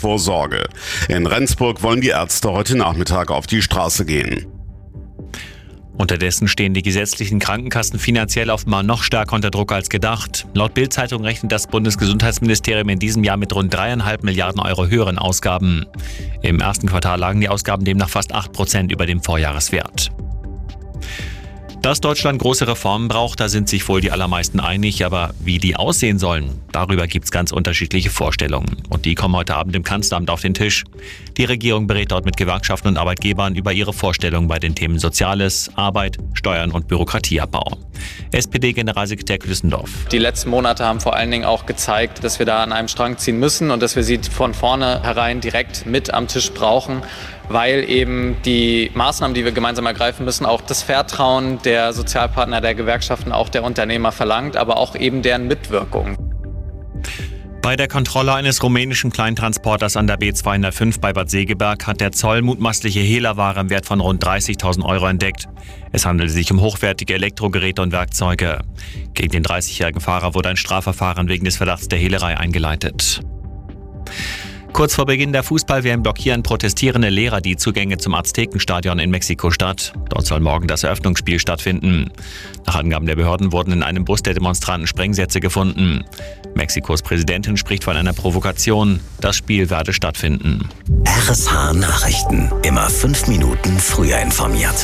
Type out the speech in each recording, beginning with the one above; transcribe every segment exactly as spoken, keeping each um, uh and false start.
Altersvorsorge. In Rendsburg wollen die Ärzte heute Nachmittag auf die Straße gehen. Unterdessen stehen die gesetzlichen Krankenkassen finanziell offenbar noch stärker unter Druck als gedacht. Laut Bild-Zeitung rechnet das Bundesgesundheitsministerium in diesem Jahr mit rund dreieinhalb Milliarden Euro höheren Ausgaben. Im ersten Quartal lagen die Ausgaben demnach fast acht Prozent über dem Vorjahreswert. Dass Deutschland große Reformen braucht, da sind sich wohl die allermeisten einig. Aber wie die aussehen sollen, darüber gibt es ganz unterschiedliche Vorstellungen. Und die kommen heute Abend im Kanzleramt auf den Tisch. Die Regierung berät dort mit Gewerkschaften und Arbeitgebern über ihre Vorstellungen bei den Themen Soziales, Arbeit, Steuern und Bürokratieabbau. S P D-Generalsekretär Klüssendorf. Die letzten Monate haben vor allen Dingen auch gezeigt, dass wir da an einem Strang ziehen müssen und dass wir sie von vornherein direkt mit am Tisch brauchen, weil eben die Maßnahmen, die wir gemeinsam ergreifen müssen, auch das Vertrauen der Sozialpartner, der Gewerkschaften, auch der Unternehmer verlangt, aber auch eben deren Mitwirkung. Bei der Kontrolle eines rumänischen Kleintransporters an der B zweihundertfünf bei Bad Segeberg hat der Zoll mutmaßliche Hehlerware im Wert von rund dreißigtausend Euro entdeckt. Es handelte sich um hochwertige Elektrogeräte und Werkzeuge. Gegen den dreißigjährigen Fahrer wurde ein Strafverfahren wegen des Verdachts der Hehlerei eingeleitet. Kurz vor Beginn der Fußball-W M blockieren protestierende Lehrer die Zugänge zum Aztekenstadion in Mexiko-Stadt. Dort soll morgen das Eröffnungsspiel stattfinden. Nach Angaben der Behörden wurden in einem Bus der Demonstranten Sprengsätze gefunden. Mexikos Präsidentin spricht von einer Provokation. Das Spiel werde stattfinden. R S H Nachrichten. Immer fünf Minuten früher informiert.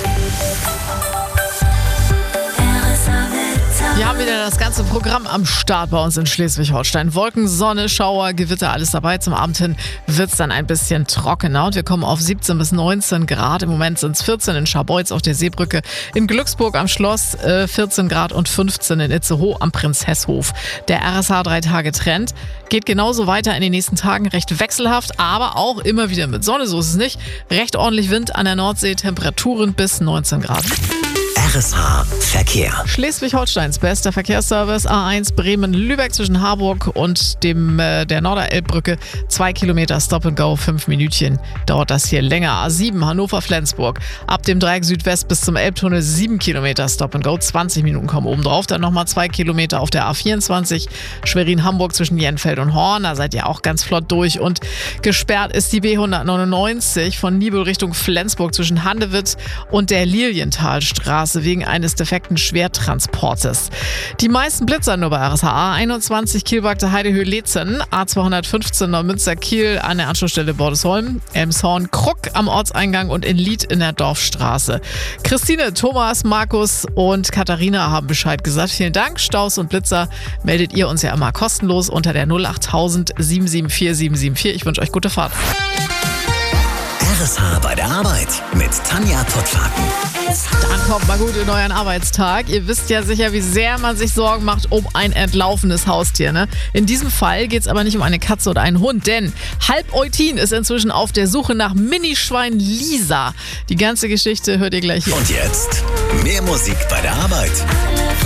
Wir haben wieder das ganze Programm am Start bei uns in Schleswig-Holstein. Wolken, Sonne, Schauer, Gewitter, alles dabei. Zum Abend hin wird es dann ein bisschen trockener und wir kommen auf siebzehn bis neunzehn Grad. Im Moment sind es vierzehn in Scharbeutz auf der Seebrücke, in Glücksburg am Schloss äh, vierzehn Grad und fünfzehn in Itzehoe am Prinzesshof. Der R S H drei Tage Trend geht genauso weiter in den nächsten Tagen, recht wechselhaft, aber auch immer wieder mit Sonne, so ist es nicht. Recht ordentlich Wind an der Nordsee, Temperaturen bis neunzehn Grad. R S H Verkehr. Schleswig-Holsteins bester Verkehrsservice A eins Bremen-Lübeck zwischen Harburg und dem äh, der Norderelbbrücke. Zwei Kilometer Stop and Go, fünf Minütchen dauert das hier länger. A sieben Hannover-Flensburg. Ab dem Dreieck Südwest bis zum Elbtunnel sieben Kilometer Stop and Go, zwanzig Minuten kommen oben drauf. Dann nochmal zwei Kilometer auf der A vierundzwanzig Schwerin-Hamburg zwischen Jenfeld und Horn. Da seid ihr auch ganz flott durch. Und gesperrt ist die B hundertneunundneunzig von Nibel Richtung Flensburg zwischen Handewitt und der Lilienthalstraße wegen eines defekten Schwertransportes. Die meisten Blitzer nur bei R S H. A einundzwanzig Kielwagte Heidehöhe-Lezen, A zweihundertfünfzehn Neumünster-Kiel an der Anschlussstelle Bordesholm, Elmshorn-Kruk am Ortseingang und in Lied in der Dorfstraße. Christine, Thomas, Markus und Katharina haben Bescheid gesagt. Vielen Dank. Staus und Blitzer meldet ihr uns ja immer kostenlos unter der null achttausend sieben sieben vier sieben sieben vier. Ich wünsche euch gute Fahrt. R S H bei der Arbeit mit Tanja Pottlaken. Dann kommt mal gut in euren Arbeitstag. Ihr wisst ja sicher, wie sehr man sich Sorgen macht um ein entlaufenes Haustier. Ne? In diesem Fall geht es aber nicht um eine Katze oder einen Hund, denn halb Eutin ist inzwischen auf der Suche nach Minischwein Lisa. Die ganze Geschichte hört ihr gleich hier. Und jetzt mehr Musik bei der Arbeit.